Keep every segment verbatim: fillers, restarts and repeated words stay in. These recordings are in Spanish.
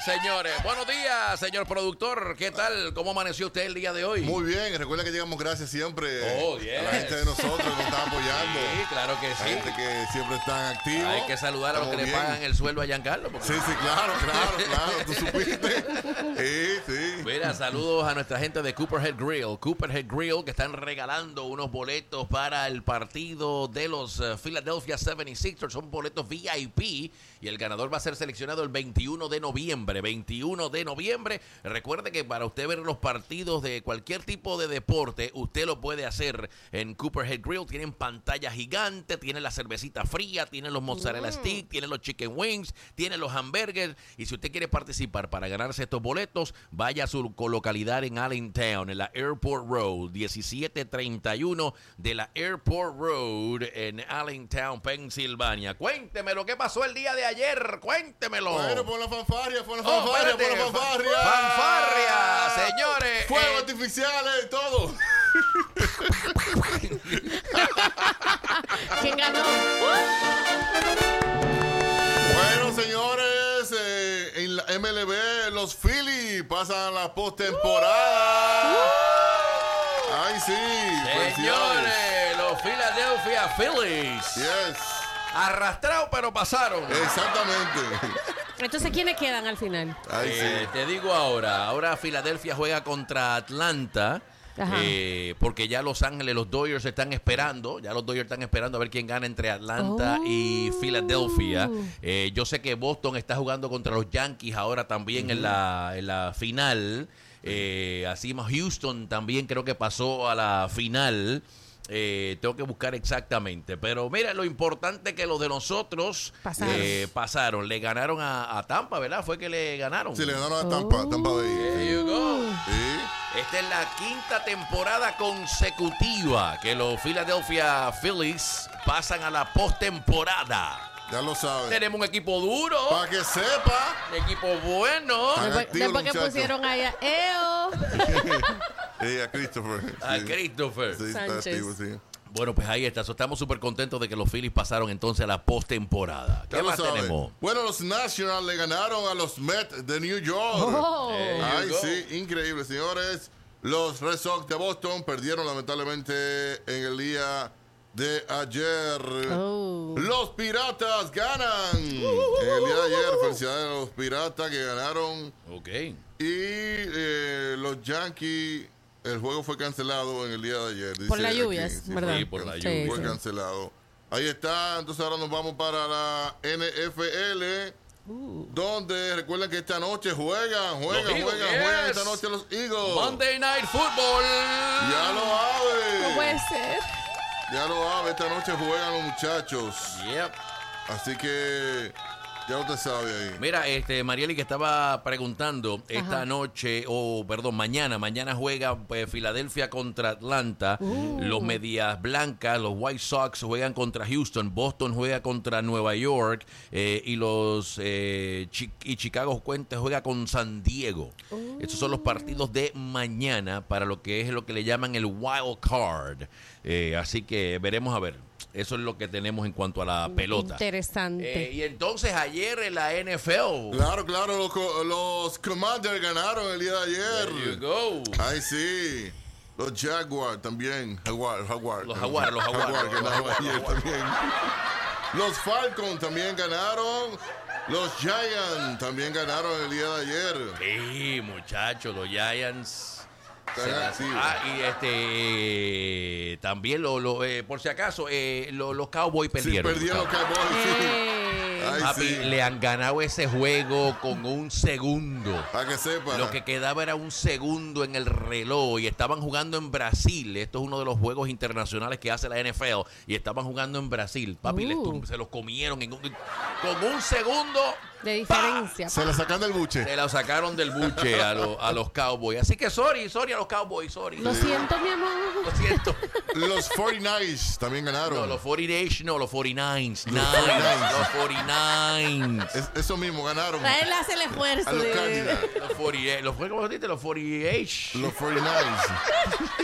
señores. Buenos días, señor productor. ¿Qué tal? ¿Cómo amaneció usted el día de hoy? Muy bien. Recuerda que llegamos gracias siempre oh, yes. a la gente de nosotros que nos está apoyando. Sí, claro que sí. La gente que siempre están activos. Hay que saludar a los que bien. le pagan el sueldo a Giancarlo. Porque... Sí, sí, claro, claro, claro. Tú supiste. Sí, sí. Mira, saludos a nuestra gente de Cooperhead Grill. Cooperhead Grill que están regalando unos boletos para el partido de los uh, Philadelphia setenta y seis ers. Son boletos V I P y el ganador va a ser seleccionado el veintiuno de noviembre. veintiuno de noviembre. Recuerde que para usted ver los partidos de cualquier tipo de deporte, usted lo puede hacer en Cooperhead Grill. Tienen pantalla gigante, tienen la cervecita fría, tienen los mozzarella mm. stick, tienen los chicken wings, tienen los hamburgers. Y si usted quiere participar para ganarse estos boletos, vaya a su localidad en Allentown, en la Airport Road, diecisiete treinta y uno de la Airport Road en Allentown, Pensilvania. Cuénteme lo que pasó el día de ayer, cuéntemelo. Bueno, por la fanfarria, por la fanfarria, oh, por la fanfarria. Fanfarria, señores. Fuegos eh, artificiales, todo. ¿Quién ganó? Bueno, señores, eh, en la M L B los Phillies pasan a la postemporada. Ay, sí. Señores, los Philadelphia Phillies. Yes. Arrastrados, pero pasaron. Exactamente. Entonces, ¿quiénes quedan al final? Ay, eh, sí. Te digo ahora, ahora Filadelfia juega contra Atlanta. Eh, porque ya Los Ángeles, los Dodgers están esperando, ya los Dodgers están esperando a ver quién gana entre Atlanta oh. y Filadelfia. Eh, yo sé que Boston está jugando contra los Yankees ahora también uh-huh. en, la, en la final. Eh, así más Houston también creo que pasó a la final. Eh, tengo que buscar exactamente, pero mira, lo importante es que los de nosotros pasaron, eh, pasaron. Le ganaron a, a Tampa, ¿verdad? Fue que le ganaron. Sí, le ganaron a Tampa, oh. Tampa Bay. There you go. Sí. Esta es la quinta temporada consecutiva que los Philadelphia Phillies pasan a la postemporada. Ya lo saben. Tenemos un equipo duro. Para que sepa. Un equipo bueno. Después, después que pusieron ahí a Eo. Sí, a Christopher. A sí. Christopher. Sí, está activo, sí. Bueno, pues ahí está. So, estamos súper contentos de que los Phillies pasaron entonces a la postemporada. ¿Qué más saben. tenemos? Bueno, los Nationals le ganaron a los Mets de New York. Oh. Ay, sí, increíble, señores. Los Red Sox de Boston perdieron lamentablemente en el día de ayer. Oh. Los Piratas ganan. Uh-huh. En el día de ayer, felicidades a los Piratas que ganaron. Ok. Y eh, los Yankees, el juego fue cancelado en el día de ayer. Por las lluvias, sí, ¿verdad? Sí, por la sí, lluvia. Fue sí. cancelado. Ahí está, entonces ahora nos vamos para la N F L. Uh. Donde recuerden que esta noche juegan, juegan, Eagles, juegan, yes. juegan esta noche los Eagles. Monday Night Football. Ya lo sabe. No puede ser. Ya lo sabe, esta noche juegan los muchachos. Yep. Así que ya usted sabe ahí. Mira, este Marieli que estaba preguntando Ajá. esta noche, o oh, perdón, mañana, mañana juega pues, Filadelfia contra Atlanta, uh. los Medias Blancas, los White Sox juegan contra Houston, Boston juega contra Nueva York eh, y los eh, Chi- y Chicago Cuentes juega con San Diego. Uh. Estos son los partidos de mañana para lo que es lo que le llaman el Wild Card. Eh, así que veremos a ver. Eso es lo que tenemos en cuanto a la pelota. Interesante. Eh, y entonces ayer en la N F L. Claro, claro, los, los Commanders ganaron el día de ayer. There you go. Ay, sí. Los Jaguars también. Jaguar, Jaguar. Los Jaguars, los Jaguars. Jaguar los ganaron Jaguars, ayer los Jaguars. también. Los Falcons también ganaron. Los Giants también ganaron el día de ayer. Sí, muchachos, los Giants. Están activos. Ah, y este también lo, lo eh, por si acaso eh, lo, los Cowboys perdieron. Sí, perdieron los Cowboys. Sí. Eh. Ay, Papi, sí. le han ganado ese juego con un segundo. Para que sepa. Lo que quedaba era un segundo en el reloj y estaban jugando en Brasil. Esto es uno de los juegos internacionales que hace la N F L y estaban jugando en Brasil. Papi, Uh. les tum- se los comieron en un- con un segundo. De diferencia. Se la sacan del buche. Se la sacaron del buche a, lo- a los Cowboys. Así que sorry, sorry a los Cowboys, sorry. Lo siento, mi amor. Lo siento. Los cuarenta y nueve también ganaron. No, los cuarenta y ocho, no, los cuarenta y nueve. Los Nines, cuarenta y nueve. los cuarenta y nueve. Es- eso mismo, ganaron. A él hace el esfuerzo. A los de- Cardinals. Los cuarenta y ocho. Los fue, ¿cómo dijiste? Los cuarenta y ocho. Los cuarenta y nueve.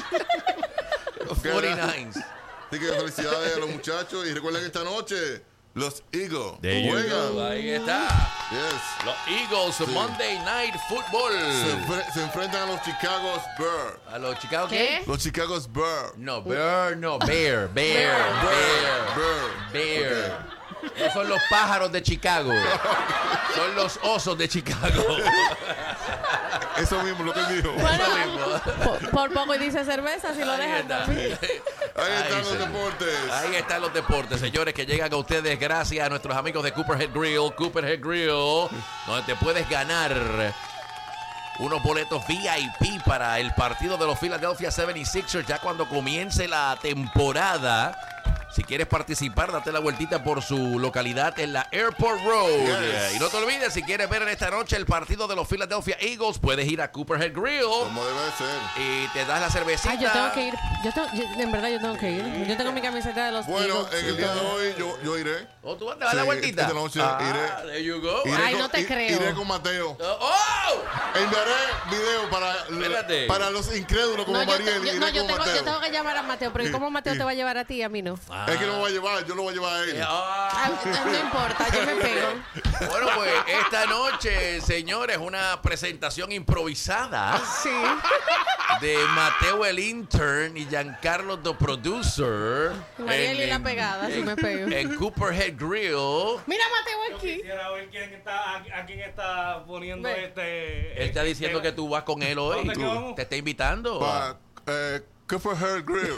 Los cuarenta y nueve. Así que felicidades a los muchachos. Y recuerden que esta noche Los Eagles. There you juegan. go. Ahí está. Yes. Los Eagles, Sí. Monday Night Football. Se, enfre- se enfrentan a los Chicago Bears. ¿A los Chicago ¿Qué? Los Chicago Bears. No, Bear, no, Bear, Bear, Bear. Bear, Bears. Bear. No son los pájaros de Chicago. Son los osos de Chicago. Eso mismo lo que dijo. Bueno, Eso mismo. por, por poco y dice cerveza si lo Ahí dejan está. también. Ahí están los señor. deportes. Ahí están los deportes, señores, que llegan a ustedes gracias a nuestros amigos de Cooperhead Grill. Cooperhead Grill, donde te puedes ganar unos boletos V I P para el partido de los Philadelphia setenta y seis ers ya cuando comience la temporada. Si quieres participar, date la vueltita por su localidad en la Airport Road. Yes. Y no te olvides, si quieres ver en esta noche el partido de los Philadelphia Eagles, puedes ir a Cooperhead Grill Como debe de ser. y te das la cervecita. Ay, yo tengo que ir. Yo tengo, yo- en verdad, yo tengo que ir. Yo tengo mi camiseta de los Bueno, Eagles en el y día de todo. hoy yo, yo iré. ¿O tú vas a dar la Sí, vueltita? esta noche ah, iré. There you go. Iré Ay, con- no te i- creo. Iré con Mateo. ¡Oh! Enviaré video para, Espérate. para los incrédulos como No, yo, Mariel. te- yo- Iré no, yo con tengo, Mateo. yo tengo que llamar a Mateo, pero ¿y cómo Mateo te va a llevar a ti y a mí no? Es que no me va a llevar, yo lo voy a llevar a él. Ah. Ah, no importa, yo me pego. Bueno, pues esta noche, señores, una presentación improvisada Sí. de Mateo el Intern y Giancarlo the Producer. Mariel y en- la en- pegada, sí me pego. En Cooperhead Grill. Mira Mateo aquí. Quisiera ver quién está, a, a quién está poniendo Ve. este. Él está diciendo este- que tú vas con él hoy. ¿Dónde que vamos? Te está invitando. Para, eh, ¿qué fue Her Grill?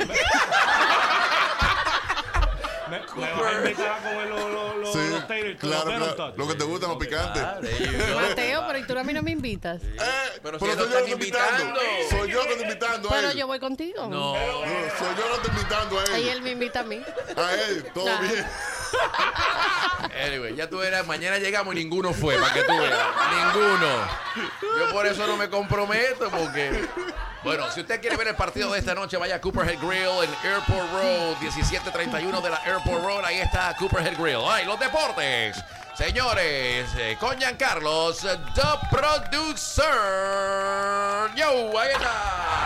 Me, me vas a invitar a comer los, los, los, Sí, los taters, claro, los claro. Benetton. Lo que te gusta, los picantes. Ah, there you go. Mateo, pero ¿y tú a mí no me invitas? Eh, Pero pero si soy lo yo están que estoy invitando. invitando. Soy yo que estoy invitando a Pero él. yo voy contigo. No. No, soy yo que estoy invitando a Y él. él me invita a mí. A él, todo Nah. bien. Anyway, ya tú eras, mañana llegamos y ninguno fue, para que tú veas. Ninguno. Yo por eso no me comprometo, porque... Bueno, si usted quiere ver el partido de esta noche, vaya a Cooperhead Grill en Airport Road, diecisiete treinta y uno de la Airport Road. Ahí está Cooperhead Grill. ¡Ay, los deportes! Señores, eh, con Giancarlos, the producer. Yo, ahí está.